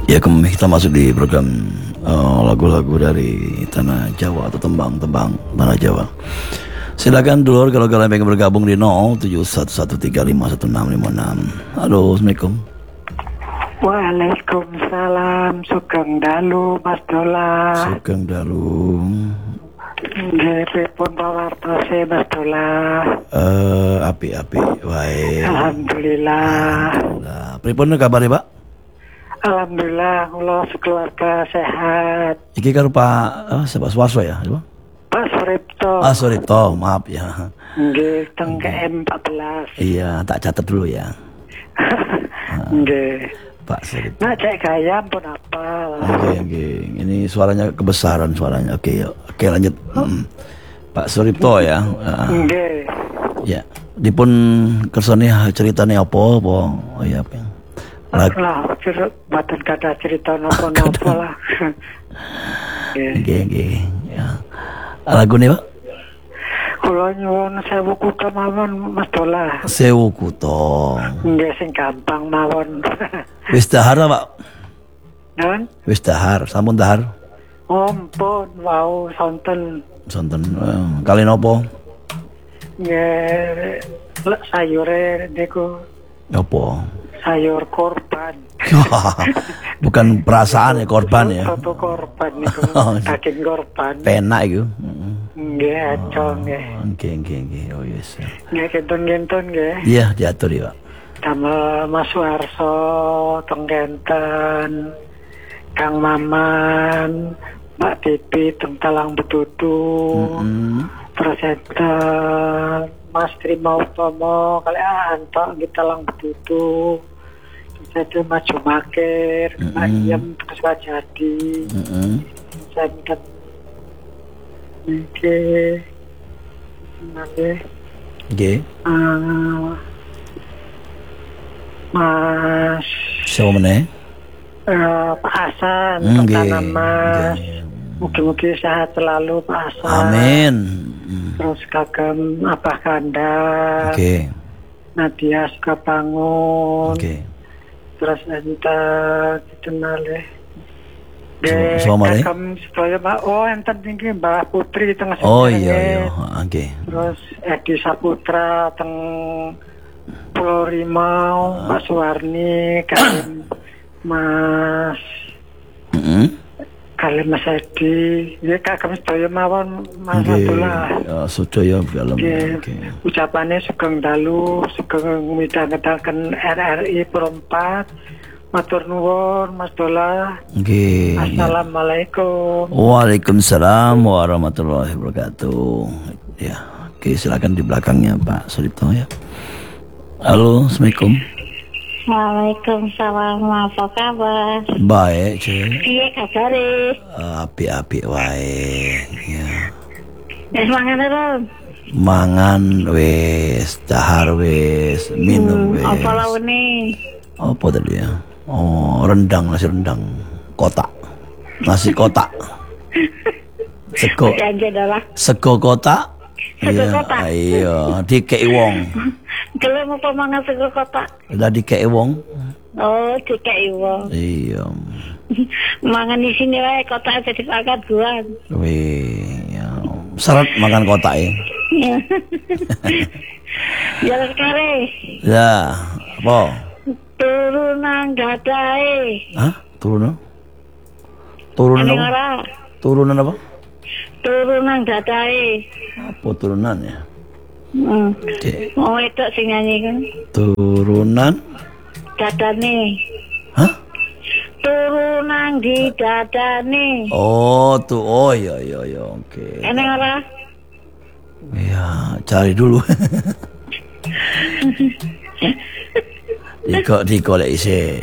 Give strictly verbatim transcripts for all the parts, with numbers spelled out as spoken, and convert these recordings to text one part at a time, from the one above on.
Ya, kembali kita masuk di program uh, lagu-lagu dari Tanah Jawa atau tembang-tembang Tanah Jawa. Silakan dulur kalau kalian pengen bergabung di nol tujuh satu satu tiga lima satu enam lima enam. Halo, Assalamualaikum. Waalaikumsalam. Sugeng dalu Mas Dola. Sugeng dalu. Nggih, pripun pawartose Mas Dola? Eh, api-api wae. Alhamdulillah. Alhamdulillah. Pripun kabare, Pak? Alhamdulillah, kula sekeluarga sehat. Iki karo Pak oh, siapa Swaswa ya? Siapa? Pak Suripto. Ah, Suripto, maaf ya. Nggih, teng K M empat belas. Iya, tak catat dulu ya. Nggih. Pak Suripto. Nah, cek gayam pun apa? Oke, oke. Ini suaranya kebesaran suaranya. Oke, yuk. Oke, lanjut. Hmm. Pak Suripto ya. Nggih. Ya. Dipun kersane ceritane apa apa? Oh ya, apa? Lah, cerita badan kata cerita napa-napa lah. Nggih, nggih. Ya. Lagu nih, Pak? Kula nyuwun sewu kuto mawon Mas Dola. Sewu kuto. Nggih, sing gampang mawon. Wis dahar, Pak? Nun? Wis dahar, sampun dahar. Oh, ampun, wau sonten. Sonten eh, kali nopo? Nggih, lek sayure niku Apa? sayur korban. Bukan perasaan ya, korban ya. Soto korban niku, daging korban. Penak iku. Nggih, aco nggih. Nggih, nggih, nggih. Oh yes. Nggih, kentun-kentun nggih. Iya, diatur ya, Pak. Damel Mas Warso, teng Kenten, Kang Maman, Mbak Tipi teng Talang Betutu, Mm-hmm. terus enten Mas Trima Utomo, kali Anto di Talang Betutu, terus enten Mas Jumakir, Mbak Mm-hmm. Iem terus Pak Jadi, Mm-hmm. saya minta Oke, nanti, Nggih. uh, Mas Siapa meneh? uh, Pak Hasan, Nggih. pertama Mas, Nggih. mungkin-mungkin sehat selalu Pak Hasan. Amin. Mm. Terus kagem Abah Kanda, Oke. Nadia Sukabangun, Oke. terus ente dikenal ya. So- so mana? Kagem sedaya Pak, oh enten tinggi Mbak Putri tengah Oh iya iya, oke. Terus Edi Saputra teng Pulau Rimau, Pak Suwarni, kalian Mas Heeh. kalian Mas Edi, ya kagem sedaya mawon Mas Nggih. Abdullah. Ya Sudaya film. Nggih. Oke. Ucapannya sugeng dalu, sugeng midhangetaken R R I perempat. Matur nuwun Mas Dola. Nggih. Assalamualaikum. Waalaikumsalam warahmatullahi wabarakatuh. Ya, oke, silakan di belakangnya Pak Suripto ya. Halo, Assalamualaikum. Waalaikumsalam, apa kabar? Baik, Cek. Piye kabare? Api-api wae. Ya. Wis mangan ora? Mangan wis, dahar wis, minum wis. Apa laune? Apa tadi ya? Oh, rendang, nasi rendang. Kotak. Nasi kotak. Sego. Janji adalah Sego kotak. Sego Iya, kotak. Iya, dikei wong. gelem apa mangan sego kotak? Udah dikei wong. Oh, dikei wong. Iya. Mangan di sini wae kotak jadi pakat guan. Wih, ya. Seret makan kotak ya. Jalan kare. Ya, apa? Turunan gadae. Hah? Turunan? Turunan Ini apa? ora. Turunan apa? Turunan gadae. Apa turunan ya? Hmm. Oke. Oh, itu sing nyanyi kan. Turunan? Dadane. Hah? Turunan di dadane. Oh, tuh. Oh, iya, iya, iya. Oke. Eneng ora? Ya, cari dulu. Diko, dikolek isi.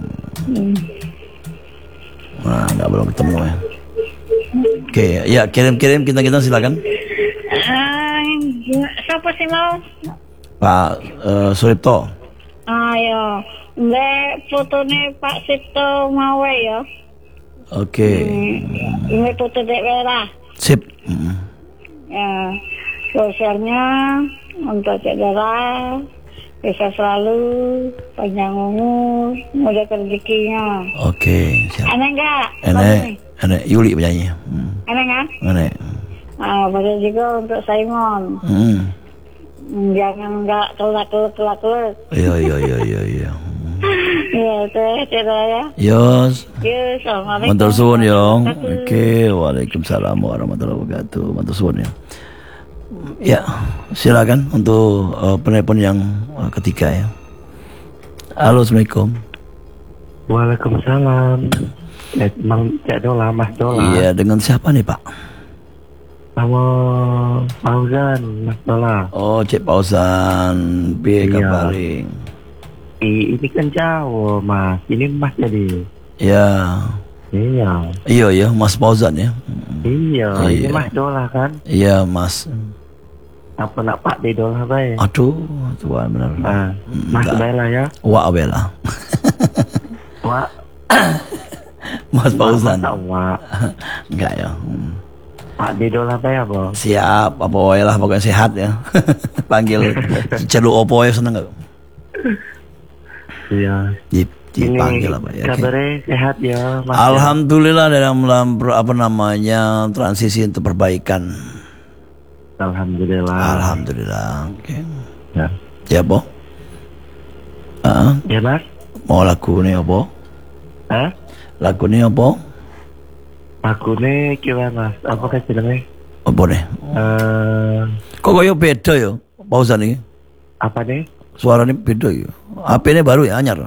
Nah, nggak belum ketemu ya. Oke, ya kirim-kirim kita kita silakan. Ah, siapa sih mau? Pak uh, Suripto. Ayo, mbak fotone Pak Sipto mau ya. Oke. Ini foto Dek Vera. Sip. Mm. Ya, sosialnya untuk cedera bisa selalu panjang umur, mudah rezekinya. Oke, siap. Enak enggak? Enek, enek Yuli penyanyi. Hmm. Enak kan? Enek. Ah, boleh juga untuk Simon. Hmm. Jangan enggak kelak-kelak-kelak. Iya, iya, iya, iya, iya. Iya, teh, cerita ya. Yos. Yes, assalamualaikum. Matur suwun yo. Oke, waalaikumsalam warahmatullahi wabarakatuh. Matur suwun ya. Ya, silakan untuk uh, penelpon yang uh, ketiga ya. Halo, assalamualaikum. Waalaikumsalam. Eh, Mang Cak Dola, Mas Dola. Iya, dengan siapa nih Pak? Sama Fauzan, Mas Dola. Oh, Cek Pausan, piye Iya. kabaring? I, ini kan Jawa, Mas. Ini Mas jadi. Ya, Iya. iya ya, Mas Pausan ya. Iya, ini Iya. Mas Dola kan. Iya Mas. Apa nak Pak De Dola baik? Aduh, tuan benar. Ah, Mas enggak. Bela ya. Wah, Bella. Wak. Mas Pausan. Masa Wak. Enggak ya. Hmm. Pak De Dola baik apa? Siap, apa wae lah pokoknya sehat ya. Panggil celu opo ya seneng gak? Iya. Dip, dipanggil Ini apa ya? Oke. kabarnya sehat ya, Mas. Alhamdulillah dalam, dalam per- apa namanya transisi untuk perbaikan. Alhamdulillah. Alhamdulillah. Oke. Ya. Ya, Bo. Ah, Ya, Mas. mau lagu nih apa? Hah? Lagu nih apa? Lagune kiwa Mas, apa kan jenenge? Apa nih? Eh, Kok koyo beda ya? Pausan ini. apa nih? Suaranya beda ya. H P-nya baru ya, anyar.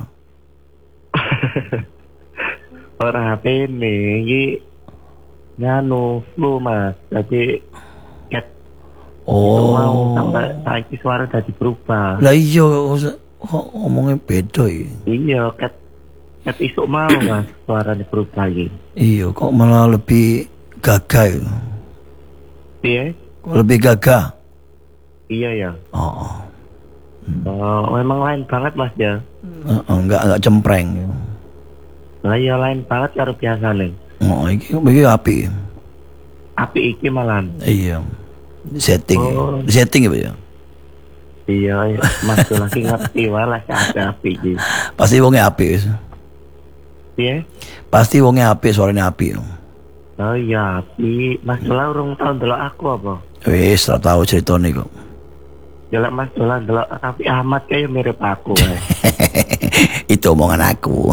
Ora H P ini, iki nganu flu Mas. Jadi ket mau Oh. sampai saiki suara tadi berubah. Lah iya kok ngomongnya beda ya. Iya, ket ket isuk mau Mas, suaranya berubah iki. Iya, kok malah lebih gagah ya. Iya? Kok lebih gagah. Iya ya. Oh, oh. Oh, memang lain banget Mas ya. Eh, enggak enggak cempreng. Lah iya lain banget karo biasane. Oh, iki iki api. Api iki malan. Iya. Di setting. Oh. Di setting ya, Pak, ya. Iya, iya. Mas tuh lagi ngerti walah ada api iki. Pasti wongnya api wis. Iya? Pasti wongnya api, suaranya api. Oh iya, api. Mas Dola urung tau ndelok aku apa? Wis, tak tahu ceritanya kok. Delok Mas Dola ndelok Raffi Ahmad kayak mirip aku. wae. Itu omongan aku.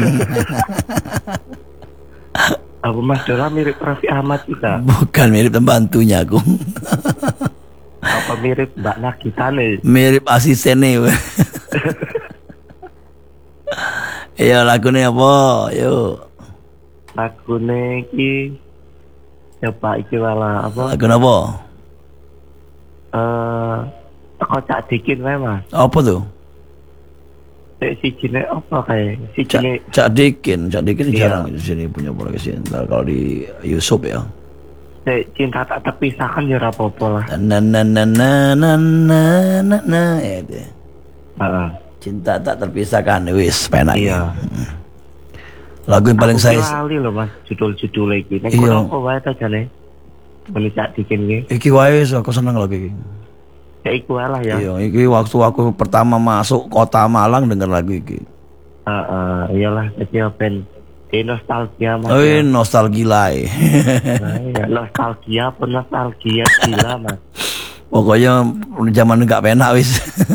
Aku Mas Dola mirip Raffi Ahmad juga. Bukan mirip pembantunya aku. Apa mirip Mbak Nagita nih? Mirip asistennya. Iya, lagunya apa? Yuk. Lagune iki coba iki wala apa? Lagu apa? Eh teko Cak Dikin wae Mas. Apa tuh? Sik sijine apa kae? Cak, Sijine Cak Dikin, Cak Dikin Iya. jarang di sini punya podcast ini. Ntar kalau di YouTube ya. sik cinta tak terpisahkan ya ora apa-apa lah. Na na na na na na na na ya itu. Heeh. Cinta tak terpisahkan, wis penak. Iya. Lagu yang paling Aku saya lali lho Mas judul-judul iki. Nek Iya. kono apa wae ta jane? Meni Cak Dikin iki. iki wae wis, aku seneng lagu iki. Ya iku wae lah ya. Iya, iki waktu aku pertama masuk kota Malang denger lagu iki. Heeh, iyalah jadi ben di nostalgia Mas. Oh, ya. nostalgia lah. Nah, iya, nostalgia pun nostalgia gila Mas. Pokoknya zaman enggak penak wis.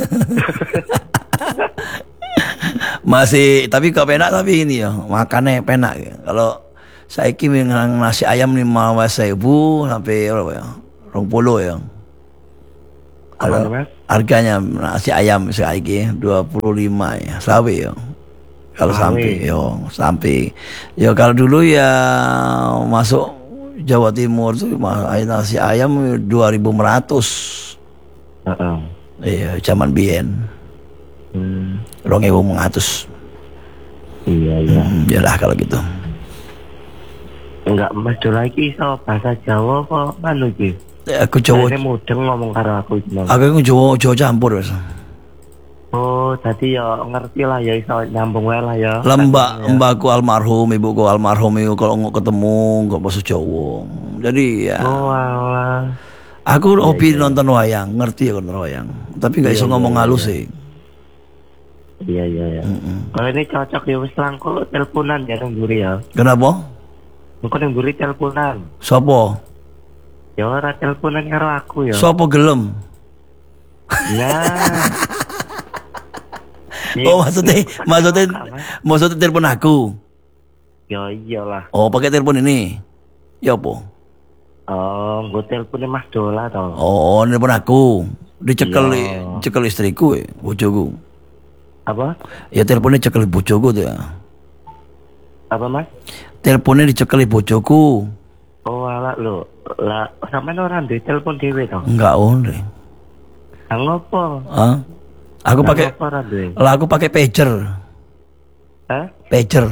Masih tapi gak penak tapi ini ya, makannya penak ya. Kalau saiki minang nasi ayam lima belas ribu sampai berapa ya? dua puluh ya. Apa Kalau Mas? harganya nasi ayam saiki dua puluh lima ya, sawi ya. Kalau Sawi. sampai yo, sampai. Ya kalau dulu ya masuk Jawa Timur tuh ma- nasi ayam dua ribu lima ratus. Heeh. Iya, zaman biyen. Hmm, dua ribu lima ratus. iya iya. Hmm, yalah kalau gitu. Enggak Mas Dola iki iso bahasa Jawa kok anu iki. Eh, Aku Jawa, Ini mudeng ngomong karo aku iki. Mas. aku itu Jawa, Jawa campur wes. Oh, tadi ya ngerti lah ya iso nyambung wae lah ya. Lembak, Ya. mbakku almarhum, ibuku almarhum itu kalau nggak ketemu nggak bahasa Jawa. Jadi ya, Oh alah. aku hobi nonton wayang, ngerti ya nonton wayang. Tapi nggak Iya, iso ngomong iya, halus iya. sih. Iya iya iya. Kalau ini cocok ya wis langko teleponan ya nang mburi ya. Kenapa? Engko nang mburi teleponan. Sopo? Ya ora teleponan karo aku ya. Sopo gelem? Nah. Oh maksudnya, maksudnya, maksudnya telepon aku. Ya iyalah. Oh pakai telepon ini. Ya apa? Oh, gue teleponnya Mas Dola toh. Oh, telepon aku. Dicekel, Iya. cekel istriku, eh, bojoku. Apa? Ya teleponnya cekel bojoku tuh ya. Apa Mas? Teleponnya dicekel bojoku. Oh alah lo, lah sampean ora ndek telepon dhewe toh. Enggak oleh. Lah ngopo? Hah? Aku Lah pakai, ngopo ora duwe? lah aku pakai pager, Hah? pager.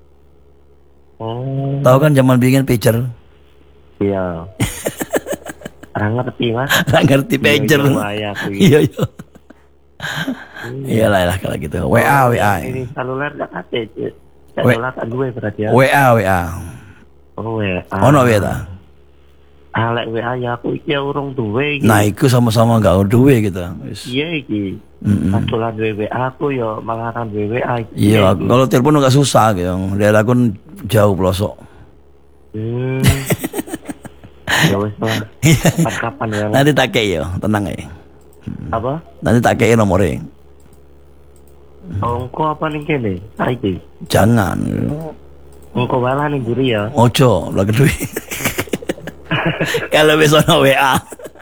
Oh, Tahu kan zaman bikin pager? iya. Ora ngerti Mas. Nggak ngerti pager. Iya, iya, aku iya. Iya iya. Iyalah lah kalau gitu. W A W A. Ini seluler gak kate. We- Seluler tak duwe berarti ya. W A W A. Oh, W A. Ono wae ta. Alek W A ya aku iki urung duwe iki. Nah, iku sama-sama enggak duwe gitu. Wis. Iya iki. Mm-mm. Pas dolan duwe W A aku ya malah kan duwe W A iki. Iya, aku- kalau telepon enggak susah gitu. Daerah aku jauh pelosok. Hmm. Ya wis lah. Pas kapan ya? Nanti tak kei ya, tenang ya. Apa? Nanti tak kei nomornya. Oh, engko apa ning kene? Saiki. Jangan. Engko walah ning guri ya. Ojo, lah kedui. Kalau besok W A.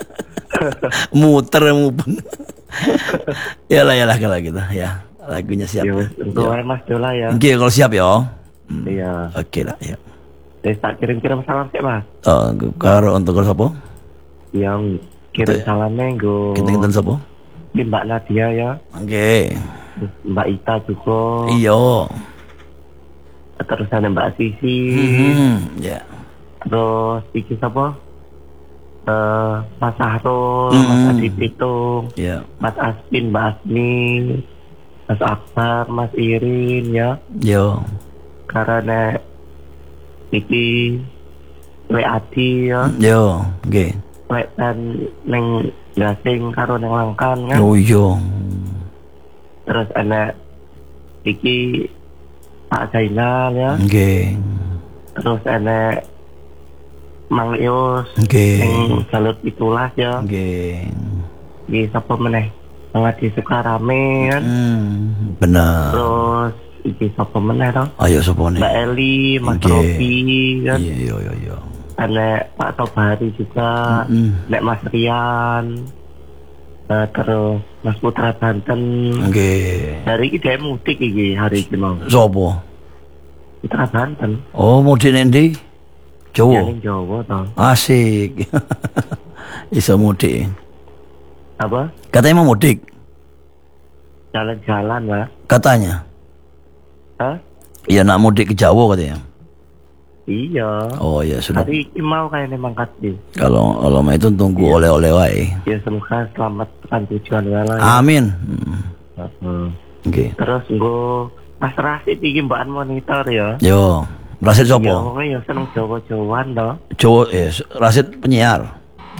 Muter mupeng. Yalah yalah kalau gitu ya. Lagunya siap. Ya wis, engko wae Mas Dola ya. Oke, kalau siap ya. Iya. Oke lah ya. Wis tak kirim-kirim salam sik Mas. Oh, karo untuk siapa? Yang kirim Betul. salamnya nggo Kita kita siapa? di Mbak Nadia ya. Oke. Terus Mbak Ita juga. Iya. Terus ada Mbak Sisi. Hmm, ya. Terus iki sapa? Eh Mas Sahrul, Mhm. Mas Adi Pitung, Ya. Mas Aspin, Mbak Asmi, Mas Akbar, Mas Irin ya. Yo. Karena iki W Adi ya. Yo. Oke. W dan neng gasing karo neng langkan kan. Oh iya. Terus ada iki Pak Zainal ya. Oke. Terus ada Mang Lius Oke. yang jalur itulah ya. Oke. Di sapa meneh? Mang Adi Sukarame kan. Hmm, benar. Terus iki sapa meneh to? Ayo sapa nih? Mbak Eli, Mas Oke. Robi kan. Iya iya iya iya. Ada Pak Tobari juga. Mm. Nek Mas Rian. Eh, terus Mas Putra Banten. Oke. Hari ini dia mudik iki hari ini mau. Sopo? Putra Banten. Oh, mau di nendi? Ya Jawa. ning Jawa to. Asik. Iso mudik. Apa? Katanya mau mudik. Jalan-jalan lah. Katanya. Hah? Iya nak mudik ke Jawa katanya. Iya. Oh ya sudah. Hari ini mau kayaknya mangkat sih. Kalau kalau mau itu tunggu oleh-oleh wae. Ya semoga selamat tekan tujuan wala ya. Amin. Hmm. Heeh. Oke. Terus nggo Mas Rasid iki mbak monitor ya. Yo. Rasid Ya sopo? wong ya seneng Jawa-Jawaan to. Jawa eh Rasid penyiar.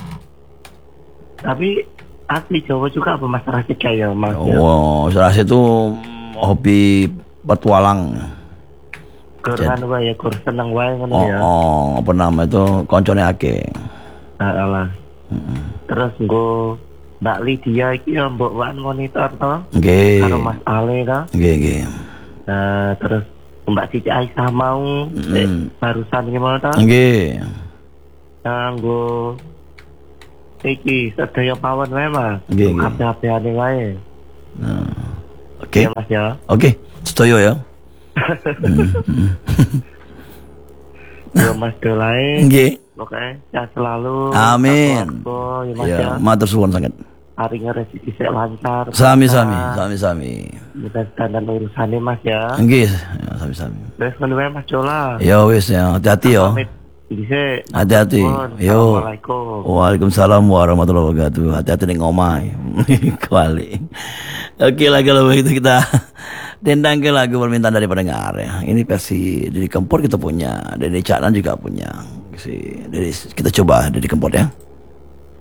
Tapi asli Jawa juga apa Mas Rasid kayak Mas? ya? Oh, Rasid itu hobi petualang. Kur kan wae ya kur seneng wae ngono Oh, ya. oh, apa nama itu koncone akeh. Heeh. Terus nggo Mbak Lydia iki ya mbok wan monitor to. Nggih. Karo Mas Ale to. Nggih, nggih. Nah, terus Mbak Cici Aisyah mau eh, barusan gimana ta? Nggih. Nggo iki sedaya pawon wae Mas. Nggih, nggih. Kabeh-kabehane wae. Nah. Oke. Ya Mas ya. Oke, setuju ya. Ya Mas Dolae. Nggih. Oke, sehat selalu. Amin. Keluarga, ya Mas ya. Ya, matur suwun sangat. Hari rezeki sik lancar. Sami-sami, berkah. sami-sami. Mudah-mudahan urusannya Mas ya. Nggih, ya, sami-sami. Terus ngono wae Mas Dola. Ya wis ya, hati-hati ya. Pamit dhisik. Hati-hati. Yo. Assalamualaikum. Waalaikumsalam warahmatullahi wabarakatuh. Hati-hati ning omah. Kuali. Oke lah kalau begitu kita tendang ke lagu permintaan dari pendengar ya. Ini versi dari Kempot kita punya, dari Caknan juga punya. Si, dari kita coba dari Kempot ya.